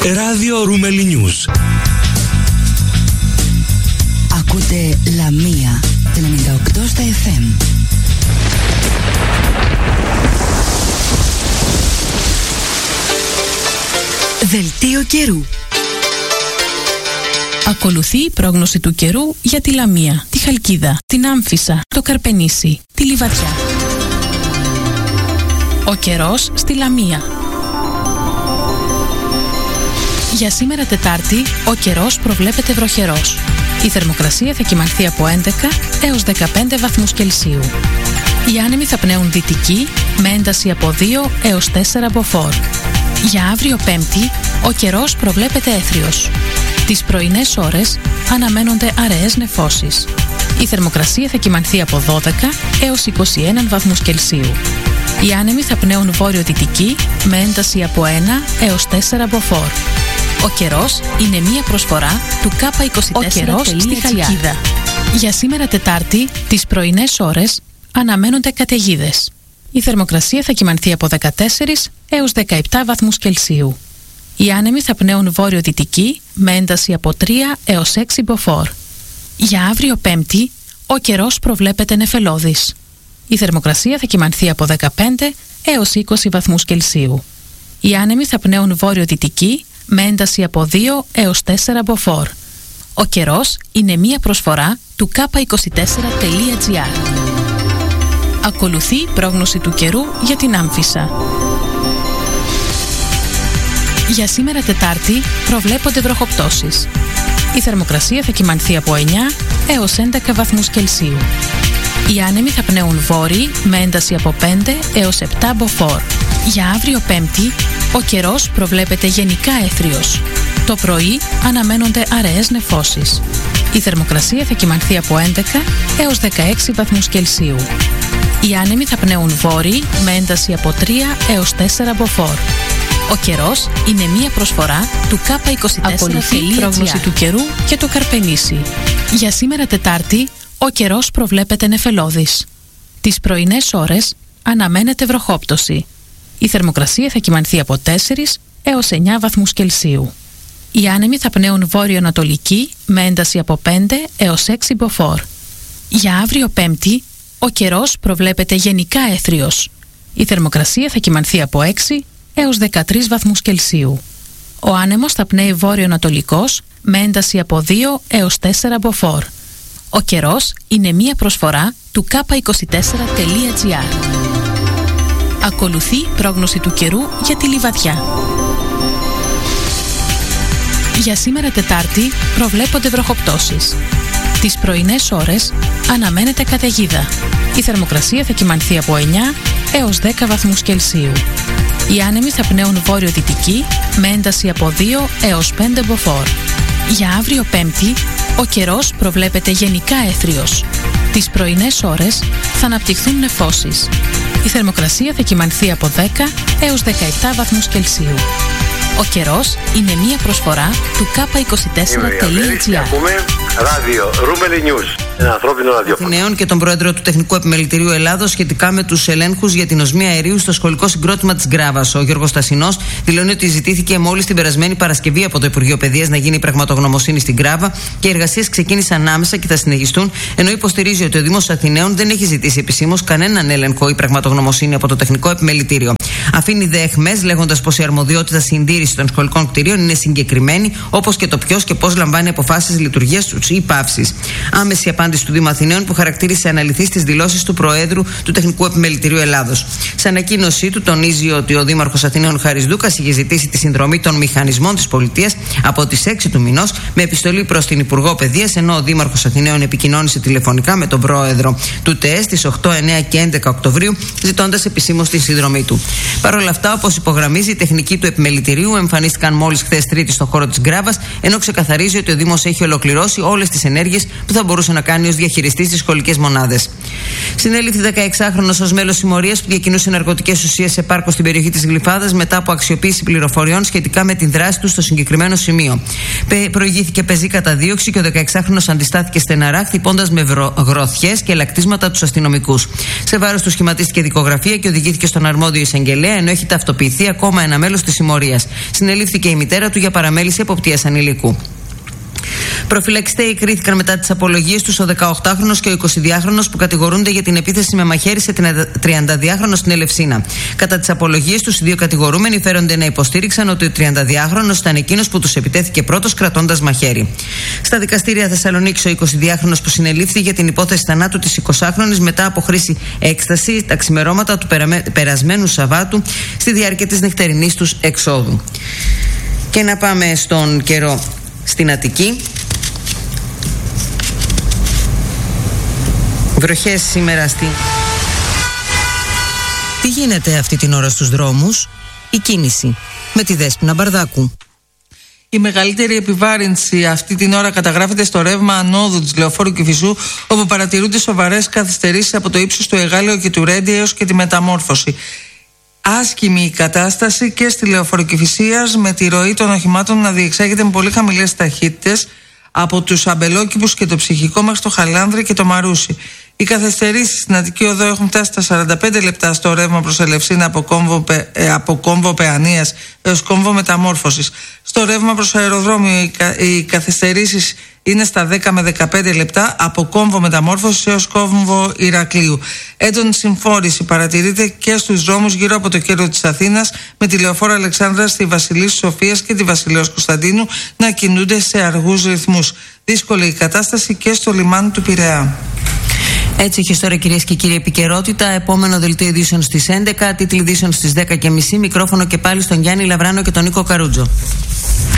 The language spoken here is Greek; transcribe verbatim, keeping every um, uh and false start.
Ράδιο Ρούμελι Νιούς. Ακούτε Λαμία ενενήντα οκτώ στα εφ εμ. Δελτίο καιρού. Ακολουθεί η πρόγνωση του καιρού για τη Λαμία, τη Χαλκίδα, την Άμφισσα, το Καρπενήσι, τη Λιβαδιά. Ο καιρός στη Λαμία. Για σήμερα Τετάρτη, ο καιρός προβλέπεται βροχερός. Η θερμοκρασία θα κυμανθεί από έντεκα έως δεκαπέντε βαθμούς Κελσίου. Οι άνεμοι θα πνέουν δυτική με ένταση από δύο έως τέσσερα μποφόρ. Για αύριο Πέμπτη, ο καιρός προβλέπεται έθριος. Τις πρωινές ώρες αναμένονται αραιές νεφώσεις. Η θερμοκρασία θα κυμανθεί από δώδεκα έως είκοσι ένα βαθμούς Κελσίου. Οι άνεμοι θα πνέουν βόρειο-δυτική με ένταση από ένα έως τέσσερα μποφόρ. Ο καιρός είναι μία προσφορά του κάπα είκοσι τέσσερα. Ο καιρός στη Χαλκίδα. Για σήμερα Τετάρτη, τις πρωινές ώρες αναμένονται καταιγίδες. Η θερμοκρασία θα κυμανθεί από δεκατέσσερα έως δεκαεπτά βαθμούς Κελσίου. Οι άνεμοι θα πνέουν βόρειο-δυτική με ένταση από τρία έως έξι μποφόρ. Για αύριο Πέμπτη, ο καιρός προβλέπεται νεφελώδης. Η θερμοκρασία θα κυμανθεί από δεκαπέντε έως είκοσι βαθμούς Κελσίου. Οι άνεμοι θα πνέουν βόρειο-δυτική με ένταση από δύο έως τέσσερα μποφόρ. Ο καιρός είναι μία προσφορά του κάπα είκοσι τέσσερα τελεία τζι άρ. Ακολουθεί η πρόγνωση του καιρού για την Άμφισσα. Για σήμερα Τετάρτη προβλέπονται βροχοπτώσεις. Η θερμοκρασία θα κυμανθεί από εννιά έως έντεκα βαθμούς Κελσίου. Οι άνεμοι θα πνέουν βόρειοι με ένταση από πέντε έως επτά μποφόρ. Για αύριο Πέμπτη, ο καιρός προβλέπεται γενικά έθριος. Το πρωί αναμένονται αραιές νεφώσεις. Η θερμοκρασία θα κυμανθεί από έντεκα έως δεκαέξι βαθμούς Κελσίου. Οι άνεμοι θα πνέουν βόρειοι με ένταση από τρία έως τέσσερα μποφόρ. Ο καιρός είναι μία προσφορά του κάπα είκοσι τέσσερα. Ακολουθεί η πρόγνωση του καιρού και το Καρπενήσι. Για σήμερα Τετάρτη, ο καιρός προβλέπεται νεφελώδης. Τις πρωινές ώρες αναμένεται βροχόπτωση. Η θερμοκρασία θα κυμανθεί από τέσσερα έως εννιά βαθμούς Κελσίου. Οι άνεμοι θα πνέουν βόρειο-ανατολική με ένταση από πέντε έως έξι μποφόρ. Για αύριο Πέμπτη, ο καιρός προβλέπεται γενικά έθριος. Η θερμοκρασία θα κυμανθεί από έξι έως δεκατρείς βαθμούς Κελσίου. Ο άνεμος θα πνέει βόρειο-ανατολικός με ένταση από δύο έως τέσσερα μποφόρ. Ο καιρός είναι μία προσφορά του κάπα είκοσι τέσσερα τελεία τζι άρ. Ακολουθεί η πρόγνωση του καιρού για τη Λιβαδιά. Για σήμερα Τετάρτη προβλέπονται βροχοπτώσεις. Τις πρωινές ώρες αναμένεται καταιγίδα. Η θερμοκρασία θα κυμανθεί από εννιά έως δέκα βαθμούς Κελσίου. Οι άνεμοι θα πνέουν βόρειο-δυτική με ένταση από δύο έως πέντε μποφόρ. Για αύριο Πέμπτη, ο καιρός προβλέπεται γενικά έθριος. Τις πρωινές ώρες θα αναπτυχθούν νεφώσεις. Η θερμοκρασία θα κυμανθεί από δέκα έως δεκαεπτά βαθμούς Κελσίου. Ο καιρός είναι μία προσφορά του κάπα είκοσι τέσσερα τελεία τζι άρ. Ακούμε ράδιο Ρούμελι Νιούς, ένα ανθρώπινο ραδιόφωνο. Αθηναίων και τον πρόεδρο του Τεχνικού Επιμελητηρίου Ελλάδος σχετικά με τους ελέγχους για την οσμία αερίου στο σχολικό συγκρότημα της Γκράβας. Ο Γιώργος Στασινός δηλώνει ότι ζητήθηκε μόλις την περασμένη Παρασκευή από το Υπουργείο Παιδείας να γίνει η πραγματογνωμοσύνη στην Γκράβα και οι εργασίες ξεκίνησαν άμεσα και θα συνεχιστούν, ενώ υποστηρίζει ότι ο Δήμος Αθηναίων δεν έχει ζητήσει επισήμως κανέναν έλεγχο ή πραγματογνωμοσύνη από το Τεχνικό Επιμελητήριο. Αφήνει δε εχμές, λέγοντας πως η αρμοδιότητα συντήρηση των σχολικών κτηρίων είναι συγκεκριμένη, όπως και το ποιος και πώς λαμβάνει αποφάσεις λειτουργίας τους ή παύσης. Άμεση απάντηση του Δήμου Αθηναίων που χαρακτήρισε αναλυθείς τις δηλώσεις του Προέδρου του Τεχνικού Επιμελητηρίου Ελλάδος. Σε ανακοίνωσή του τονίζει ότι ο Δήμαρχος Αθηναίων Χάρης Δούκας είχε ζητήσει τη συνδρομή των μηχανισμών της πολιτείας από τις έξι του μηνός με επιστολή προς την Υπουργό Παιδείας, ενώ ο Δήμαρχος Αθηναίων επικοινώνησε τηλεφωνικά με τον Πρόεδρο του ΤΕΕ στις οκτώ, εννέα και έντεκα Οκτωβρίου, ζητώντας επισήμως τη συνδρομή του. Παρ' όλα αυτά, όπως υπογραμμίζει, οι τεχνικοί του Επιμελητηρίου εμφανίστηκαν μόλις χθες Τρίτη στον χώρο της Γκράβας, ενώ ξεκαθαρίζει ότι ο Δήμος έχει ολοκληρώσει όλες τις ενέργειες που θα μπορούσε να κάνει ως διαχειριστής στις σχολικές μονάδες. Συνέληφθη δεκαεξάχρονος ως μέλος συμμορίας που διακινούσε ναρκωτικές ουσίες σε πάρκο στην περιοχή της Γλυφάδας μετά από αξιοποίηση πληροφοριών σχετικά με την δράση του στο συγκεκριμένο σημείο. Προηγήθηκε πεζή καταδίωξη και ο δεκαεξάχρονος αντιστάθηκε στεναρά, χτυπώντας με γροθιές και λακτίσματα τους αστυνομικούς. Σε βάρος του σχηματίστηκε δικογραφία και οδηγήθηκε στον αρμόδιο εισαγγελέα Θεσσαλία, ενώ έχει ταυτοποιηθεί ακόμα ένα μέλος της συμμορίας. Συνελήφθηκε η μητέρα του για παραμέληση εποπτείας ανηλίκου. Προφυλακιστέοι κρίθηκαν μετά τις απολογίες τους ο δεκαοκτάχρονος και ο εικοσιδυάχρονος που κατηγορούνται για την επίθεση με μαχαίρι σε τριανταδυάχρονο στην Ελευσίνα. Κατά τις απολογίες τους, οι δύο κατηγορούμενοι φέρονται να υποστήριξαν ότι ο τριανταδυάχρονος ήταν εκείνος που τους επιτέθηκε πρώτος κρατώντας μαχαίρι. Στα δικαστήρια Θεσσαλονίκης, ο εικοσιδυάχρονος που συνελήφθη για την υπόθεση θανάτου της εικοσάχρονης μετά από χρήση έκσταση τα ξημερώματα του περασμένου Σαββάτου στη διάρκεια της νυχτερινής τους εξόδου. Και να πάμε στον καιρό στην Αττική. Βροχές σήμερα στην... Τι γίνεται αυτή την ώρα στους δρόμους? Η κίνηση με τη Δέσποινα Μπαρδάκου. Η μεγαλύτερη επιβάρυνση αυτή την ώρα καταγράφεται στο ρεύμα ανόδου της Λεωφόρου Κηφισού, όπου παρατηρούνται σοβαρές καθυστερήσεις από το ύψος του Εγάλεω και του Ρέντι έως και τη Μεταμόρφωση. Άσχημη η κατάσταση και στη Λεωφόρο Κηφισίας, με τη ροή των οχημάτων να διεξάγεται με πολύ χαμηλές ταχύτητες από τους Αμπελόκηπους και το Ψυχικό μέχρι το Χαλάνδρη και το Μαρούσι. Οι καθυστερήσεις στην Αττική Οδό έχουν φτάσει στα σαράντα πέντε λεπτά στο ρεύμα προς Ελευσίνα από κόμβο, ε, από κόμβο Παιανίας έως κόμβο Μεταμόρφωσης. Στο ρεύμα προς αεροδρόμιο οι, κα, οι καθυστερήσεις είναι στα δέκα με δεκαπέντε λεπτά από κόμβο Μεταμόρφωσης έως κόμβο Ηρακλείου. Έντονη συμφόρηση παρατηρείται και στους δρόμους γύρω από το κέντρο της Αθήνας, με τη Λεωφόρο Αλεξάνδρας, τη Βασιλής Σοφίας και τη Βασιλέως Κωνσταντίνου να κινούνται σε αργούς ρυθμούς. Δύσκολη η κατάσταση και στο λιμάνι του Πειραιά. Έτσι έχει τώρα, κυρίες και κύριοι, επικαιρότητα. Επόμενο δελτίο ειδήσεων στις έντεκα, τίτλοι ειδήσεων στις δέκα και μισή. Μικρόφωνο και πάλι στον Γιάννη Λαβράνο και τον Νίκο Καρούτζο.